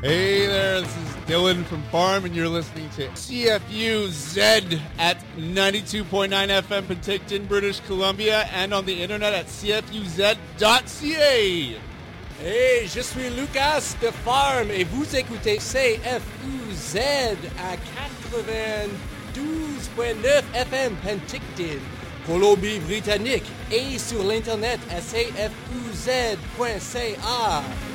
Hey there, this is Dylan from Farm, and you're listening to CFU Z at 92.9 FM Penticton, British Columbia, and on the internet at cfuz.ca. Hey, je suis Lucas de Farm, et vous écoutez CFUZ à 92.9 FM Penticton, Colombie-Britannique, et sur l'internet à cfuz.ca.